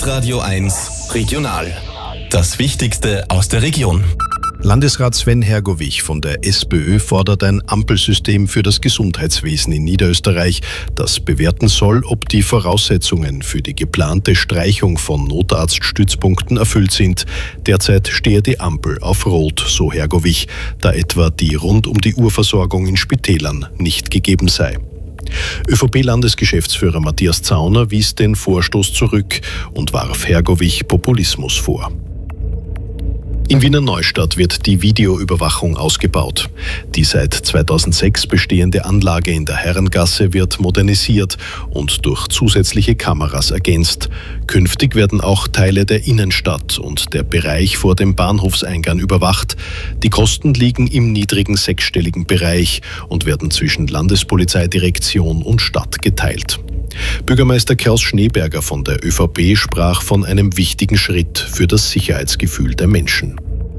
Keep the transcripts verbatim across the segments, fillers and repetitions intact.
Stadtradio eins Regional. Das Wichtigste aus der Region. Landesrat Sven Hergovich von der SPÖ fordert ein Ampelsystem für das Gesundheitswesen in Niederösterreich, das bewerten soll, ob die Voraussetzungen für die geplante Streichung von Notarztstützpunkten erfüllt sind. Derzeit stehe die Ampel auf Rot, so Hergovich, da etwa die Rund-um-die-Uhr-Versorgung in Spitälern nicht gegeben sei. ÖVP-Landesgeschäftsführer Matthias Zauner wies den Vorstoß zurück und warf Hergovich Populismus vor. In Wiener Neustadt wird die Videoüberwachung ausgebaut. Die seit zweitausendsechs bestehende Anlage in der Herrengasse wird modernisiert und durch zusätzliche Kameras ergänzt. Künftig werden auch Teile der Innenstadt und der Bereich vor dem Bahnhofseingang überwacht. Die Kosten liegen im niedrigen sechsstelligen Bereich und werden zwischen Landespolizeidirektion und Stadt geteilt. Bürgermeister Klaus Schneeberger von der ÖVP sprach von einem wichtigen Schritt für das Sicherheitsgefühl der Menschen.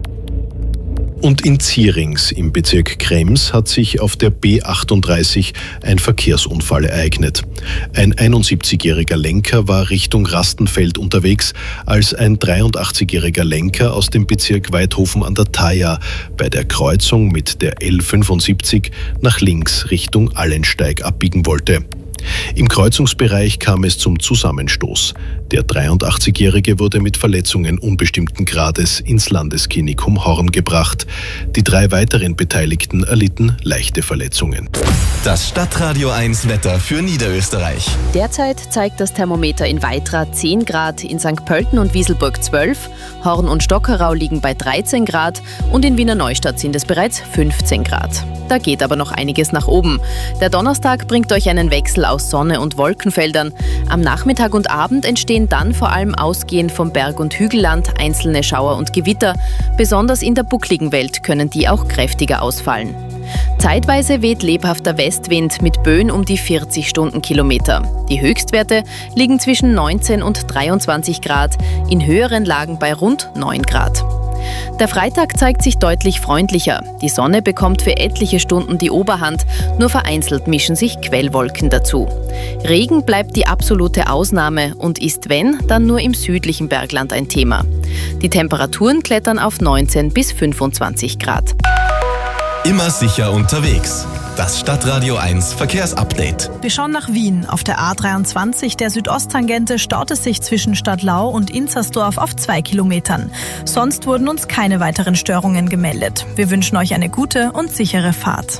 Und in Zierings im Bezirk Krems hat sich auf der B achtunddreißig ein Verkehrsunfall ereignet. Ein einundsiebzigjähriger Lenker war Richtung Rastenfeld unterwegs, als ein dreiundachtzigjähriger Lenker aus dem Bezirk Weidhofen an der Thaya bei der Kreuzung mit der L fünfundsiebzig nach links Richtung Allensteig abbiegen wollte. Im Kreuzungsbereich kam es zum Zusammenstoß. Der dreiundachtzigjährige wurde mit Verletzungen unbestimmten Grades ins Landesklinikum Horn gebracht. Die drei weiteren Beteiligten erlitten leichte Verletzungen. Das Stadtradio eins Wetter für Niederösterreich. Derzeit zeigt das Thermometer in Weitra zehn Grad, in Sankt Pölten und Wieselburg zwölf, Horn und Stockerau liegen bei dreizehn Grad und in Wiener Neustadt sind es bereits fünfzehn Grad. Da geht aber noch einiges nach oben. Der Donnerstag bringt euch einen Wechsel aus Sonne und Wolkenfeldern. Am Nachmittag und Abend entstehen dann vor allem ausgehend vom Berg- und Hügelland einzelne Schauer und Gewitter. Besonders in der buckligen Welt können die auch kräftiger ausfallen. Zeitweise weht lebhafter Westwind mit Böen um die vierzig Stundenkilometer. Die Höchstwerte liegen zwischen neunzehn und dreiundzwanzig Grad, in höheren Lagen bei rund neun Grad. Der Freitag zeigt sich deutlich freundlicher. Die Sonne bekommt für etliche Stunden die Oberhand, nur vereinzelt mischen sich Quellwolken dazu. Regen bleibt die absolute Ausnahme und ist, wenn, dann nur im südlichen Bergland ein Thema. Die Temperaturen klettern auf neunzehn bis fünfundzwanzig Grad. Immer sicher unterwegs. Das Stadtradio eins Verkehrsupdate. Wir schauen nach Wien. Auf der A dreiundzwanzig der Südosttangente staut es sich zwischen Stadtlau und Inzersdorf auf zwei Kilometern. Sonst wurden uns keine weiteren Störungen gemeldet. Wir wünschen euch eine gute und sichere Fahrt.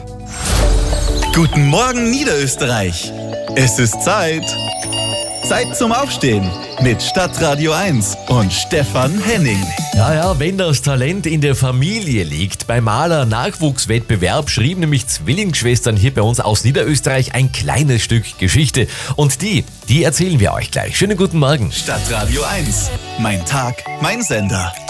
Guten Morgen Niederösterreich. Es ist Zeit. Zeit zum Aufstehen mit Stadtradio eins und Stefan Henning. Ja, ja, wenn das Talent in der Familie liegt. Beim Maler-Nachwuchswettbewerb schrieben nämlich Zwillingsschwestern hier bei uns aus Niederösterreich ein kleines Stück Geschichte. Und die, die erzählen wir euch gleich. Schönen guten Morgen. Stadtradio eins. Mein Tag, mein Sender.